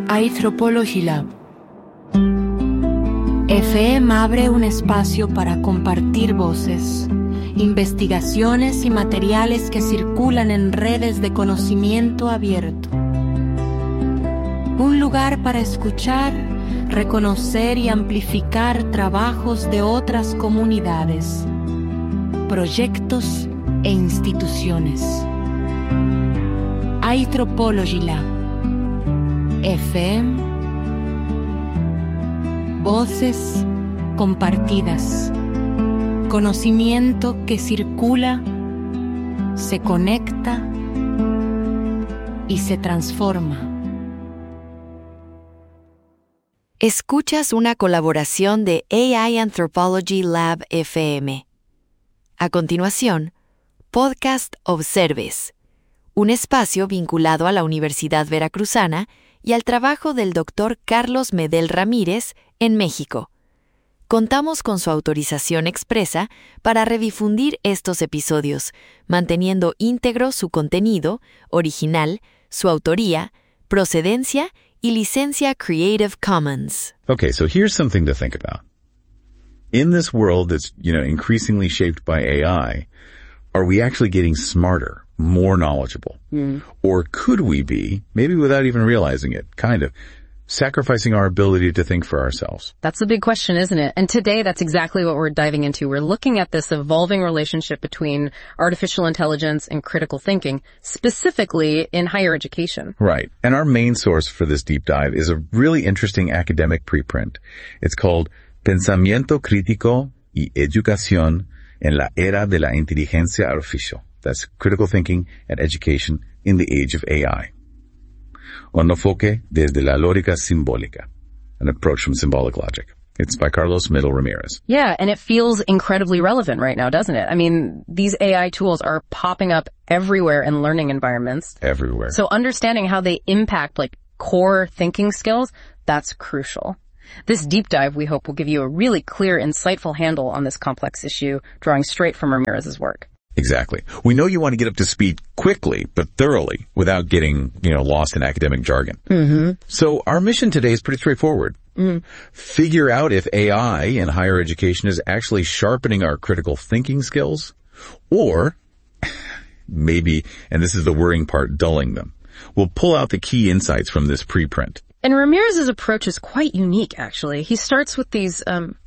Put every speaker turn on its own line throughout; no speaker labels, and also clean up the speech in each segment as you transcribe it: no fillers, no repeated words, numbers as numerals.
Anthropology Lab. FM abre un espacio para compartir voces, investigaciones y materiales que circulan en redes de conocimiento abierto. Un lugar para escuchar, reconocer y amplificar trabajos de otras comunidades, proyectos e instituciones. Anthropology Lab. FM. Voces compartidas. Conocimiento que circula, se conecta y se transforma.
Escuchas una colaboración de AI Anthropology Lab FM. A continuación, Podcast Observes, un espacio vinculado a la Universidad Veracruzana y al trabajo del Dr. Carlos Medel Ramírez en México. Contamos con su autorización expresa para redifundir estos episodios, manteniendo íntegro su contenido, original, su autoría, procedencia y licencia Creative Commons.
Okay, so here's something to think about. In this world that's, increasingly shaped by AI, are we actually getting smarter, more knowledgeable? Or could we be, maybe without even realizing it, sacrificing our ability to think for ourselves?
That's the big question, isn't it? And today, that's exactly what we're diving into. We're looking at this evolving relationship between artificial intelligence and critical thinking, specifically in higher education.
Right. And our main source for this deep dive is a really interesting academic preprint. It's called Pensamiento Crítico y Educación en la Era de la Inteligencia Artificial. That's critical thinking and education in the age of AI. Un enfoque desde la lógica simbólica, an approach from symbolic logic. It's by Carlos Medel Ramirez.
Yeah, and it feels incredibly relevant right now, doesn't it? I mean, these AI tools are popping up everywhere in learning environments.
Everywhere.
So understanding how they impact, core thinking skills, that's crucial. This deep dive, we hope, will give you a really clear, insightful handle on this complex issue, drawing straight from Ramirez's work.
Exactly. We know you want to get up to speed quickly, but thoroughly, without getting, lost in academic jargon.
Mm-hmm.
So our mission today is pretty straightforward. Figure out if AI in higher education is actually sharpening our critical thinking skills, or maybe, and this is the worrying part, dulling them. We'll pull out the key insights from this preprint.
And Ramirez's approach is quite unique, actually. He starts with these,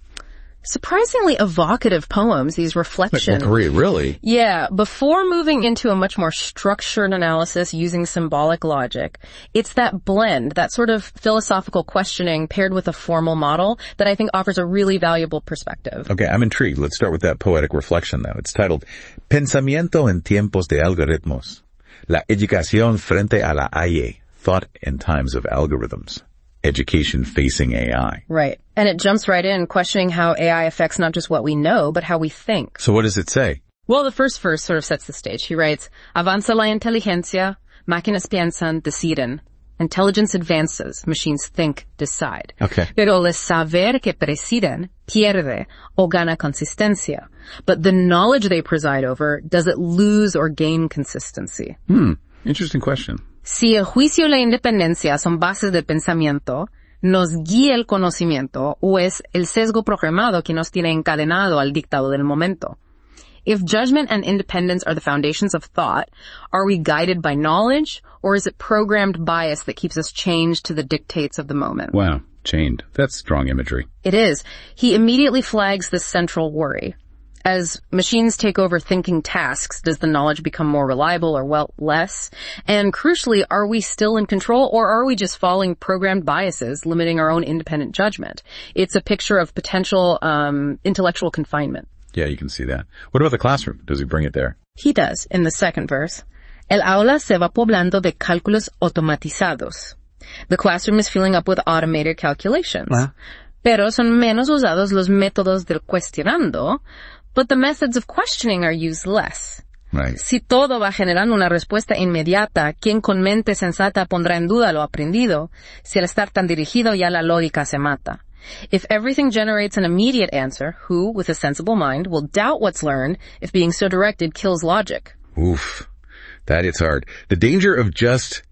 surprisingly evocative poems, these reflections.
Really?
Yeah, before moving into a much more structured analysis using symbolic logic, it's that blend, that sort of philosophical questioning paired with a formal model that I think offers a really valuable perspective.
Okay, I'm intrigued. Let's start with that poetic reflection now. It's titled, Pensamiento en tiempos de algoritmos. La educación frente a la AI. Thought in times of algorithms. Education facing AI.
Right. And it jumps right in, questioning how AI affects not just what we know, but how we think.
So what does it say?
Well, the first verse sort of sets the stage. He writes, Avanza la inteligencia, máquinas piensan, deciden. Intelligence advances, machines think, decide.
Okay.
Pero el saber que presiden pierde o gana consistencia. But the knowledge they preside over, does it lose or gain consistency?
Interesting question.
Si el juicio y la independencia son bases del pensamiento, nos guía el conocimiento o es el sesgo programado que nos tiene encadenado al dictado del momento. If judgment and independence are the foundations of thought, are we guided by knowledge or is it programmed bias that keeps us chained to the dictates of the moment?
Wow, chained. That's strong imagery.
It is. He immediately flags this central worry. As machines take over thinking tasks, does the knowledge become more reliable or, less? And crucially, are we still in control or are we just following programmed biases, limiting our own independent judgment? It's a picture of potential intellectual confinement.
Yeah, you can see that. What about the classroom? Does he bring it there?
He does, in the second verse. El aula se va poblando de cálculos automatizados. The classroom is filling up with automated calculations. Pero son menos usados los métodos del cuestionando, but the methods of questioning are used less.
Right.
Si todo va generando una respuesta inmediata, ¿quién con mente sensata pondrá en duda lo aprendido? Si al estar tan dirigido ya la lógica se mata. If everything generates an immediate answer, who, with a sensible mind, will doubt what's learned if being so directed kills logic?
Oof. That hits hard. The danger of just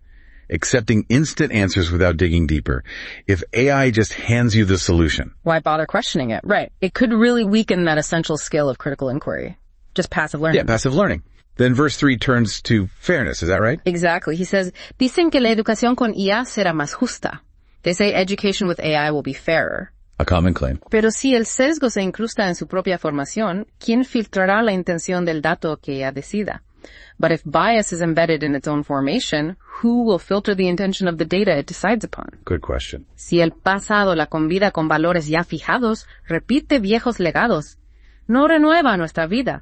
accepting instant answers without digging deeper. If AI just hands you the solution,
why bother questioning it? Right. It could really weaken that essential skill of critical inquiry. Just passive learning.
Yeah, passive learning. Then verse 3 turns to fairness, is that right?
Exactly. He says, dicen que la educación con IA será más justa. They say education with AI will be fairer.
A common claim.
Pero si el sesgo se incrusta en su propia formación, ¿quién filtrará la intención del dato que ella decida? But if bias is embedded in its own formation, who will filter the intention of the data it decides upon?
Good question.
Si el pasado la convida con valores ya fijados, repite viejos legados. No renueva nuestra vida.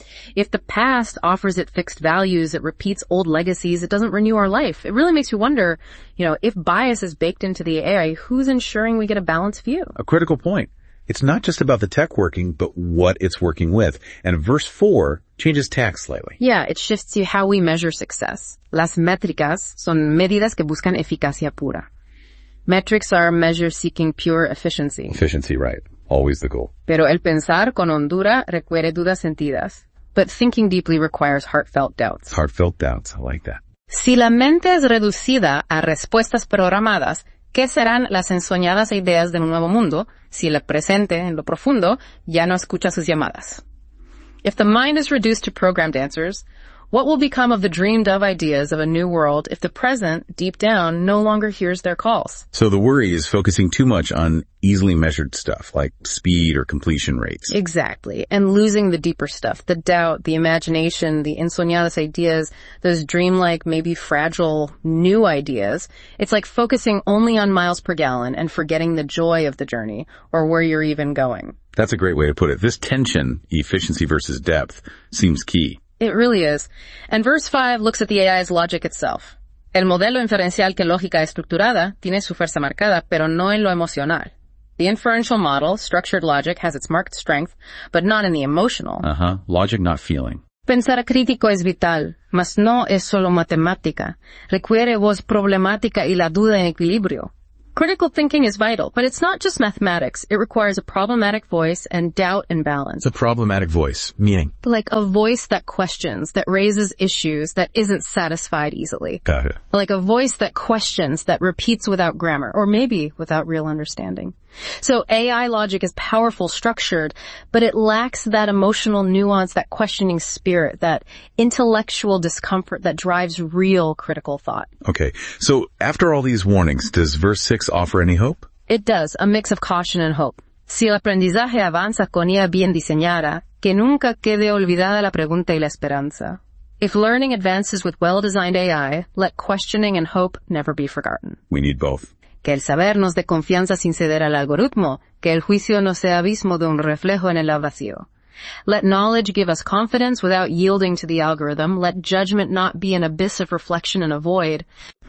If the past offers it fixed values, it repeats old legacies, it doesn't renew our life. It really makes you wonder, if bias is baked into the AI, who's ensuring we get a balanced view?
A critical point. It's not just about the tech working, but what it's working with. And verse 4 changes tack slightly.
Yeah, it shifts to how we measure success. Las métricas son medidas que buscan eficacia pura. Metrics are measures seeking pure efficiency.
Efficiency, right. Always the goal.
Pero el pensar con hondura requiere dudas sentidas. But thinking deeply requires heartfelt doubts.
Heartfelt doubts. I like that.
Si la mente es reducida a respuestas programadas, ¿qué serán las ensoñadas ideas de un nuevo mundo si el presente, en lo profundo, ya no escucha sus llamadas? If the mind is reduced to programmed answers, what will become of the dreamed-of ideas of a new world if the present, deep down, no longer hears their calls?
So the worry is focusing too much on easily measured stuff like speed or completion rates.
Exactly. And losing the deeper stuff, the doubt, the imagination, the ensoñadas ideas, those dreamlike, maybe fragile, new ideas. It's like focusing only on miles per gallon and forgetting the joy of the journey or where you're even going.
That's a great way to put it. This tension, efficiency versus depth, seems key.
It really is. And verse 5 looks at the AI's logic itself. El modelo inferencial que lógica estructurada tiene su fuerza marcada, pero no en lo emocional. The inferential model, structured logic, has its marked strength, but not in the emotional.
Logic, not feeling.
Pensar crítico es vital, mas no es solo matemática. Requiere voz problemática y la duda en equilibrio. Critical thinking is vital, but it's not just mathematics. It requires a problematic voice and doubt and balance.
It's a problematic voice, meaning?
Like a voice that questions, that raises issues, that isn't satisfied easily.
Got it.
Like a voice that questions, that repeats without grammar, or maybe without real understanding. So AI logic is powerful, structured, but it lacks that emotional nuance, that questioning spirit, that intellectual discomfort that drives real critical thought.
Okay, so after all these warnings, does verse 6 offer any hope?
It does, a mix of caution and hope. Si el aprendizaje avanza con IA bien diseñada, que nunca quede olvidada la pregunta y la esperanza. If learning advances with well-designed AI, let questioning and hope never be forgotten.
We need both.
Que el saber nos dé confianza sin ceder al algoritmo, que el juicio no sea abismo de un reflejo en el vacío. Let knowledge give us confidence without yielding to the algorithm. Let judgment not be an abyss of reflection in a void.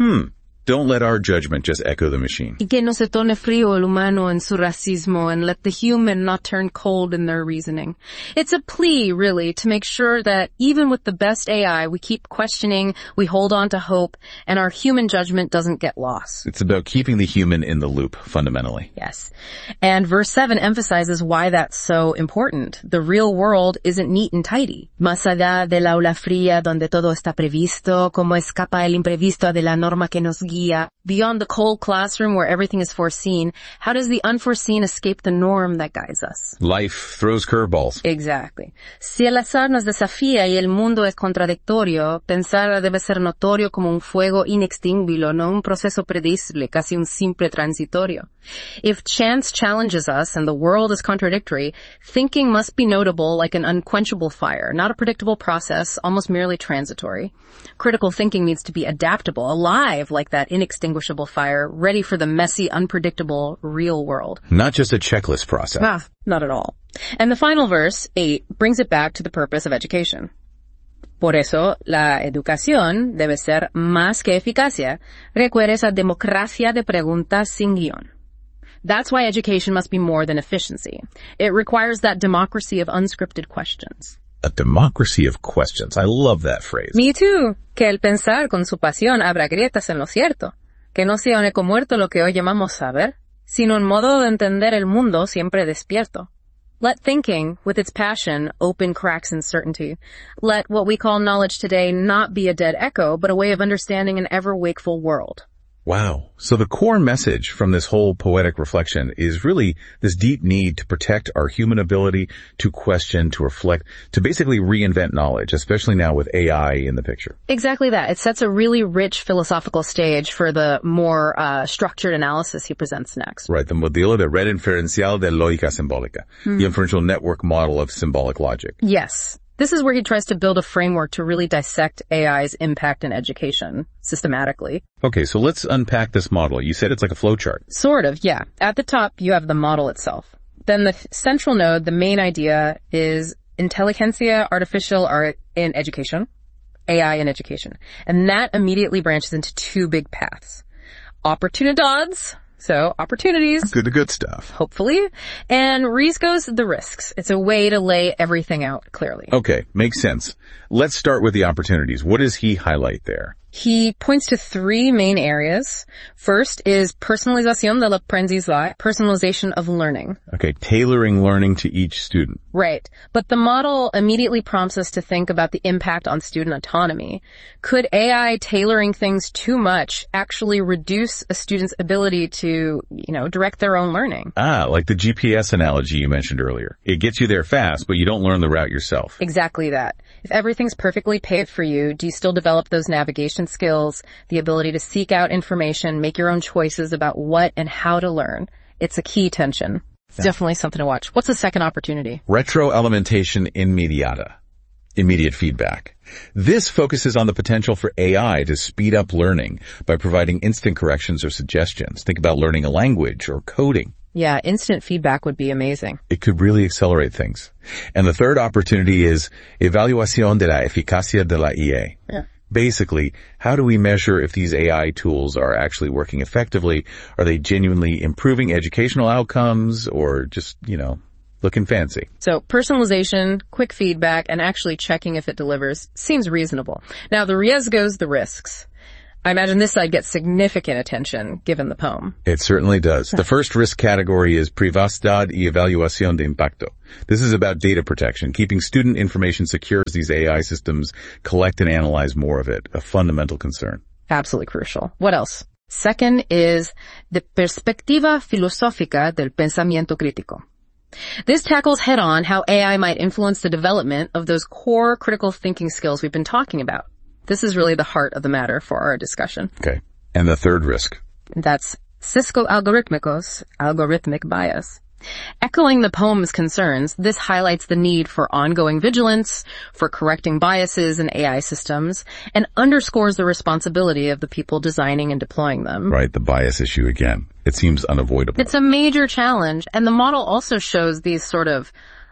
Don't let our judgment just echo the machine.
Y que no se torne frío el humano en su racismo, and let the human not turn cold in their reasoning. It's a plea, really, to make sure that even with the best AI, we keep questioning, we hold on to hope, and our human judgment doesn't get lost.
It's about keeping the human in the loop, fundamentally.
Yes. And verse 7 emphasizes why that's so important. The real world isn't neat and tidy. Más allá del aula fría donde todo está previsto, como escapa el imprevisto de la norma que nos guía. Beyond the cold classroom where everything is foreseen, how does the unforeseen escape the norm that guides us?
Life throws curveballs.
Exactly. Si el azar nos desafía y el mundo es contradictorio, pensar debe ser notorio como un fuego inextinguible, no un proceso predecible, casi un simple transitorio. If chance challenges us and the world is contradictory, thinking must be notable like an unquenchable fire, not a predictable process, almost merely transitory. Critical thinking needs to be adaptable, alive like that inextinguishable fire, ready for the messy, unpredictable, real world.
Not just a checklist process.
Not at all. And the final verse, 8, brings it back to the purpose of education. Por eso, la educación debe ser más que eficacia, requiere esa democracia de preguntas sin guión. That's why education must be more than efficiency. It requires that democracy of unscripted questions.
A democracy of questions. I love that phrase.
Me too. Que el pensar con su pasión abra grietas en lo cierto. Que no sea un eco muerto lo que hoy llamamos saber, sino un modo de entender el mundo siempre despierto. Let thinking, with its passion, open cracks in certainty. Let what we call knowledge today not be a dead echo, but a way of understanding an ever-wakeful world.
Wow. So the core message from this whole poetic reflection is really this deep need to protect our human ability to question, to reflect, to basically reinvent knowledge, especially now with AI in the picture.
Exactly that. It sets a really rich philosophical stage for the more structured analysis he presents next.
Right, the modelo de red inferencial de lógica simbólica, the inferential network model of symbolic logic.
Yes. This is where he tries to build a framework to really dissect AI's impact in education systematically.
Okay, so let's unpack this model. You said it's like a flowchart.
Sort of, yeah. At the top, you have the model itself. Then the central node, the main idea, is intelligentsia artificial in education, AI in education. And that immediately branches into two big paths. Oportunidades, so opportunities.
The good stuff.
Hopefully. And riesgos, the risks. It's a way to lay everything out clearly.
Okay, makes sense. Let's start with the opportunities. What does he highlight there?
He points to three main areas. First is personalización del aprendizaje, personalization of learning.
Okay, tailoring learning to each student.
Right. But the model immediately prompts us to think about the impact on student autonomy. Could AI tailoring things too much actually reduce a student's ability to, direct their own learning?
Like the GPS analogy you mentioned earlier. It gets you there fast, but you don't learn the route yourself.
Exactly that. If everything's perfectly paved for you, do you still develop those navigation skills, the ability to seek out information, make your own choices about what and how to learn? It's a key tension. It's definitely something to watch. What's the second opportunity?
Retroalimentation immediata. Immediate feedback. This focuses on the potential for AI to speed up learning by providing instant corrections or suggestions. Think about learning a language or coding.
Yeah, instant feedback would be amazing.
It could really accelerate things. And the third opportunity is evaluación de la eficacia de la IA.
Yeah.
Basically, how do we measure if these AI tools are actually working effectively? Are they genuinely improving educational outcomes or just, looking fancy?
So personalization, quick feedback, and actually checking if it delivers seems reasonable. Now, the riesgos, the risks. I imagine this side gets significant attention given the poem.
It certainly does. The first risk category is privacidad y evaluación de impacto. This is about data protection, keeping student information secure as these AI systems collect and analyze more of it, a fundamental concern.
Absolutely crucial. What else? Second is the perspectiva filosófica del pensamiento crítico. This tackles head-on how AI might influence the development of those core critical thinking skills we've been talking about. This is really the heart of the matter for our discussion.
Okay. And the third risk?
That's sesgo-algorítmicos, algorithmic bias. Echoing the poem's concerns, this highlights the need for ongoing vigilance, for correcting biases in AI systems, and underscores the responsibility of the people designing and deploying them.
Right, the bias issue again. It seems unavoidable.
It's a major challenge, and the model also shows these sort of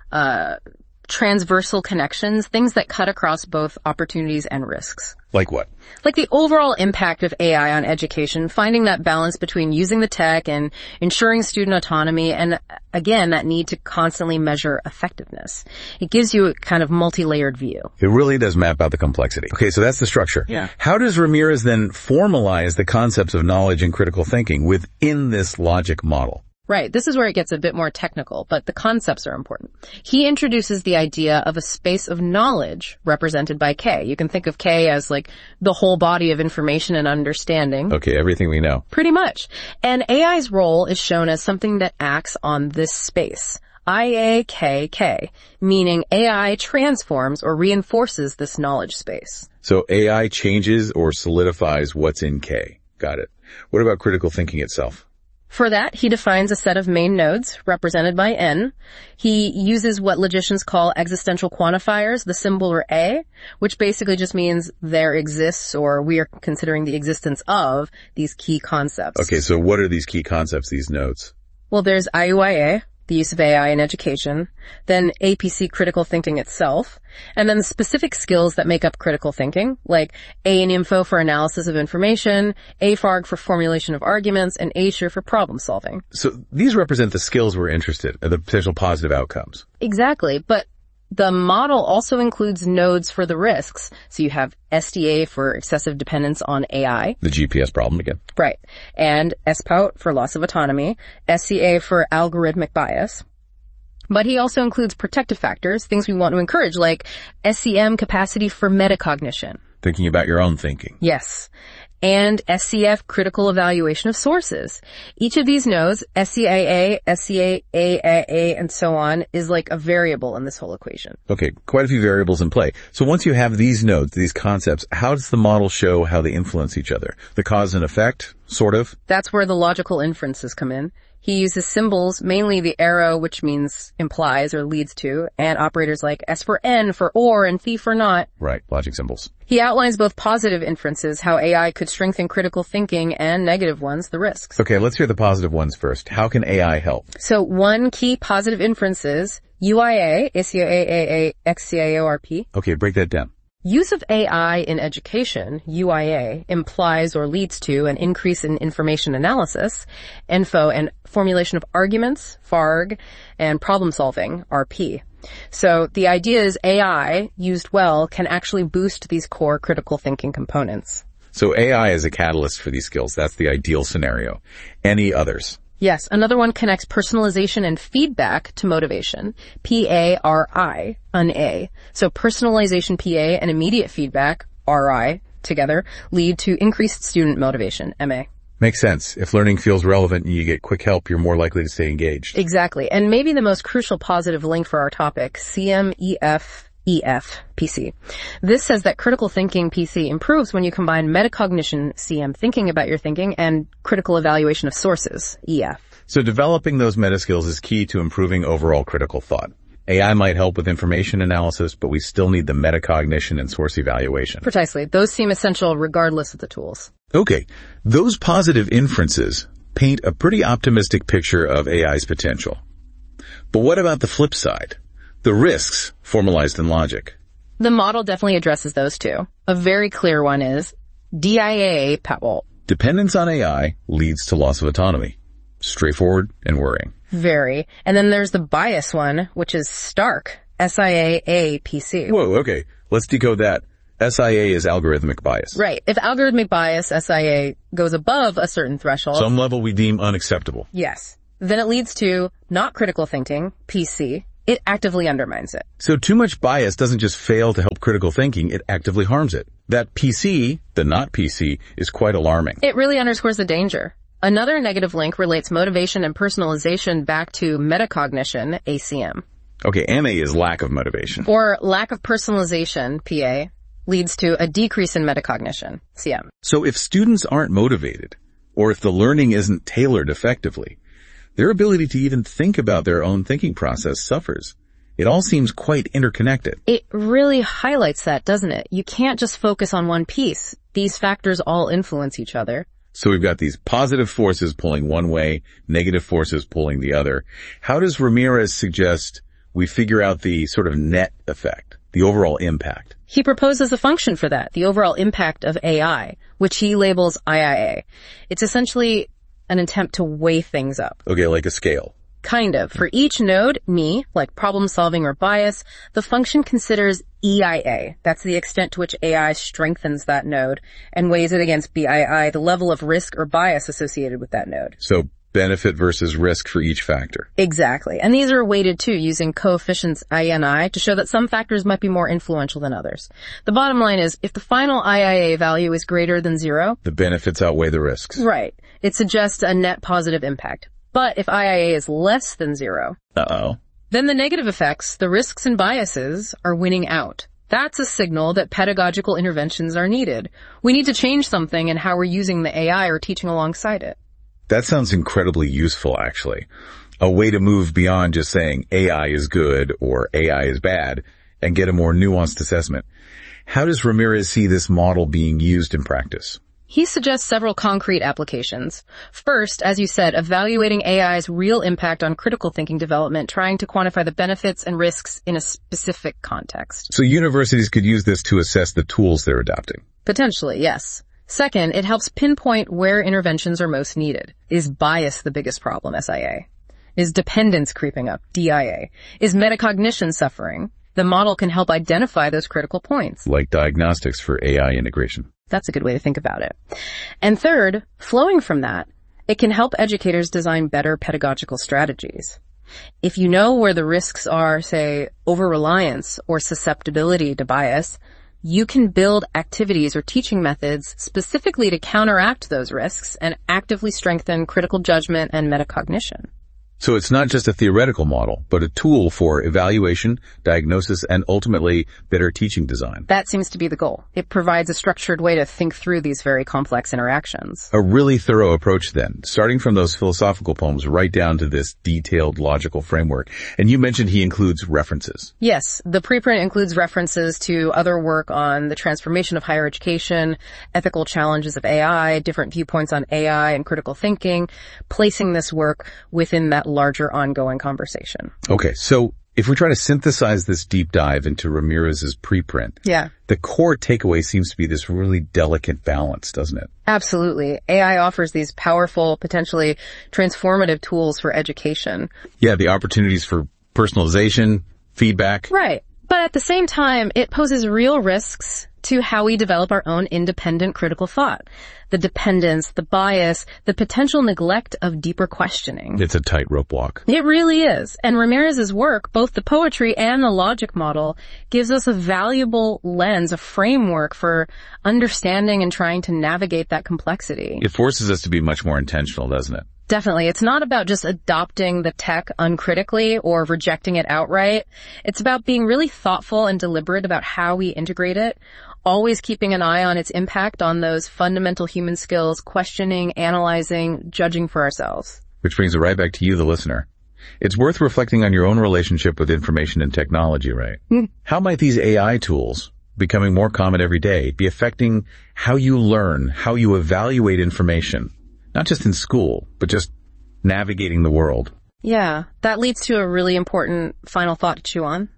transversal connections, things that cut across both opportunities and risks.
Like what?
Like the overall impact of AI on education, finding that balance between using the tech and ensuring student autonomy, and again, that need to constantly measure effectiveness. It gives you a kind of multi-layered view.
It really does map out the complexity. Okay, so that's the structure.
Yeah.
How does Ramirez then formalize the concepts of knowledge and critical thinking within this logic model?
Right. This is where it gets a bit more technical, but the concepts are important. He introduces the idea of a space of knowledge represented by K. You can think of K as like the whole body of information and understanding.
Okay, everything we know.
Pretty much. And AI's role is shown as something that acts on this space. IAKK, meaning AI transforms or reinforces this knowledge space.
So AI changes or solidifies what's in K. Got it. What about critical thinking itself?
For that, he defines a set of main nodes, represented by N. He uses what logicians call existential quantifiers, the symbol or A, which basically just means there exists, or we are considering the existence of, these key concepts.
Okay, so what are these key concepts, these nodes?
Well, there's IUIA, the use of AI in education, then APC critical thinking itself, and then the specific skills that make up critical thinking, like A in info for analysis of information, AFARG for formulation of arguments, and ASURE for problem solving.
So these represent the skills we're interested in, the potential positive outcomes.
Exactly, but the model also includes nodes for the risks. So you have SDA for excessive dependence on AI.
The GPS problem again.
Right. And SPOUT for loss of autonomy. SCA for algorithmic bias. But he also includes protective factors, things we want to encourage, like SEM capacity for metacognition.
Thinking about your own thinking.
Yes. And SCF, critical evaluation of sources. Each of these nodes, SCAA, SCAAA, and so on, is like a variable in this whole equation.
Okay, quite a few variables in play. So once you have these nodes, these concepts, how does the model show how they influence each other? The cause and effect, sort of?
That's where the logical inferences come in. He uses symbols, mainly the arrow, which means implies or leads to, and operators like S for N for or and Phi for not.
Right, logic symbols.
He outlines both positive inferences, how AI could strengthen critical thinking, and negative ones, the risks.
Okay, let's hear the positive ones first. How can AI help?
So one key positive inference is UIA, ACAAA, XCIORP.
Okay, break that down.
Use of AI in education, UIA, implies or leads to an increase in information analysis, info, and formulation of arguments, FARG, and problem solving, RP. So the idea is AI, used well, can actually boost these core critical thinking components.
So AI is a catalyst for these skills. That's the ideal scenario. Any others?
Yes, another one connects personalization and feedback to motivation. PARI, an A. So personalization PA and immediate feedback, RI, together, lead to increased student motivation, MA.
Makes sense. If learning feels relevant and you get quick help, you're more likely to stay engaged.
Exactly. And maybe the most crucial positive link for our topic, CMEF. PC. This says that critical thinking PC improves when you combine metacognition, CM, thinking about your thinking, and critical evaluation of sources, EF.
So developing those meta skills is key to improving overall critical thought. AI might help with information analysis, but we still need the metacognition and source evaluation.
Precisely. Those seem essential regardless of the tools.
Okay. Those positive inferences paint a pretty optimistic picture of AI's potential. But what about the flip side? The risks formalized in logic.
The model definitely addresses those too. A very clear one is DIA,
dependence on AI leads to loss of autonomy. Straightforward and worrying.
Very. And then there's the bias one, which is stark, SIAA PC.
Whoa, okay. Let's decode that. SIA is algorithmic bias.
Right. If algorithmic bias, SIA, goes above a certain threshold.
Some level we deem unacceptable.
Yes. Then it leads to not critical thinking, PC. It actively undermines it.
So too much bias doesn't just fail to help critical thinking, it actively harms it. That PC, the not PC, is quite alarming.
It really underscores the danger. Another negative link relates motivation and personalization back to metacognition, ACM.
Okay, MA is lack of motivation.
Or lack of personalization, PA, leads to a decrease in metacognition, CM.
So if students aren't motivated, or if the learning isn't tailored effectively, their ability to even think about their own thinking process suffers. It all seems quite interconnected.
It really highlights that, doesn't it? You can't just focus on one piece. These factors all influence each other.
So we've got these positive forces pulling one way, negative forces pulling the other. How does Ramirez suggest we figure out the sort of net effect, the overall impact?
He proposes a function for that, the overall impact of AI, which he labels IIA. It's essentially an attempt to weigh things up.
Okay, like a scale.
Kind of. For each node, me, like problem solving or bias, the function considers EIA. That's the extent to which AI strengthens that node and weighs it against BII, the level of risk or bias associated with that node.
So benefit versus risk for each factor.
Exactly. And these are weighted too using coefficients I and I to show that some factors might be more influential than others. The bottom line is if the final IIA value is greater than 0,
the benefits outweigh the risks.
Right. It suggests a net positive impact. But if IIA is less than 0, then the negative effects, the risks and biases, are winning out. That's a signal that pedagogical interventions are needed. We need to change something in how we're using the AI or teaching alongside it.
That sounds incredibly useful, actually. A way to move beyond just saying AI is good or AI is bad and get a more nuanced assessment. How does Ramirez see this model being used in practice?
He suggests several concrete applications. First, as you said, evaluating AI's real impact on critical thinking development, trying to quantify the benefits and risks in a specific context.
So universities could use this to assess the tools they're adopting?
Potentially, yes. Second, it helps pinpoint where interventions are most needed. Is bias the biggest problem, SIA? Is dependence creeping up, DIA? Is metacognition suffering? The model can help identify those critical points.
Like diagnostics for AI integration.
That's a good way to think about it. And third, flowing from that, it can help educators design better pedagogical strategies. If you know where the risks are, say, over-reliance or susceptibility to bias, you can build activities or teaching methods specifically to counteract those risks and actively strengthen critical judgment and metacognition.
So it's not just a theoretical model, but a tool for evaluation, diagnosis, and ultimately better teaching design.
That seems to be the goal. It provides a structured way to think through these very complex interactions.
A really thorough approach then, starting from those philosophical poems right down to this detailed logical framework. And you mentioned he includes references.
Yes, the preprint includes references to other work on the transformation of higher education, ethical challenges of AI, different viewpoints on AI and critical thinking, placing this work within that larger ongoing conversation.
Okay, so if we try to synthesize this deep dive into Ramirez's preprint, the core takeaway seems to be this really delicate balance, doesn't it?
Absolutely. AI offers these powerful, potentially transformative tools for education.
Yeah, the opportunities for personalization, feedback.
Right. But at the same time, it poses real risks to how we develop our own independent critical thought. The dependence, the bias, the potential neglect of deeper questioning.
It's a tightrope walk.
It really is. And Ramirez's work, both the poetry and the logic model, gives us a valuable lens, a framework for understanding and trying to navigate that complexity.
It forces us to be much more intentional, doesn't it?
Definitely. It's not about just adopting the tech uncritically or rejecting it outright. It's about being really thoughtful and deliberate about how we integrate it, always keeping an eye on its impact on those fundamental human skills, questioning, analyzing, judging for ourselves.
Which brings it right back to you, the listener. It's worth reflecting on your own relationship with information and technology, right? How might these AI tools, becoming more common every day, be affecting how you learn, how you evaluate information? Not just in school, but just navigating the world.
Yeah, that leads to a really important final thought to chew on.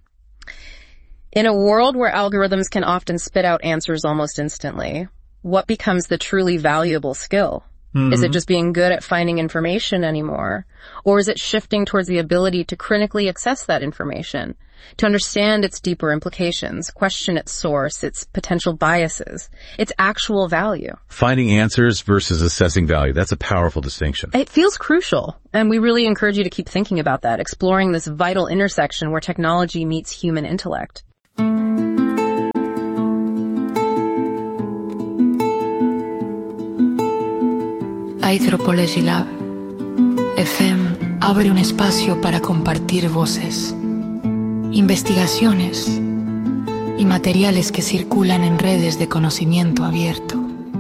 In a world where algorithms can often spit out answers almost instantly, what becomes the truly valuable skill? Is it just being good at finding information anymore? Or is it shifting towards the ability to critically assess that information, to understand its deeper implications, question its source, its potential biases, its actual value?
Finding answers versus assessing value. That's a powerful distinction.
It feels crucial, and we really encourage you to keep thinking about that, exploring this vital intersection where technology meets human intellect.
Anthropology Lab FM abre un espacio para compartir voces, investigaciones y materiales que circulan en redes de conocimiento abierto.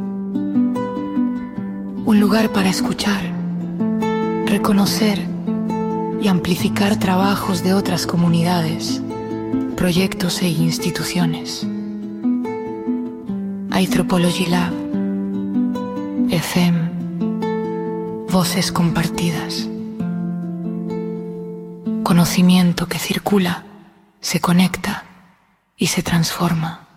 Un lugar para escuchar, reconocer y amplificar trabajos de otras comunidades, proyectos e instituciones. Anthropology Lab FM. Voces compartidas. Conocimiento que circula, se conecta y se transforma.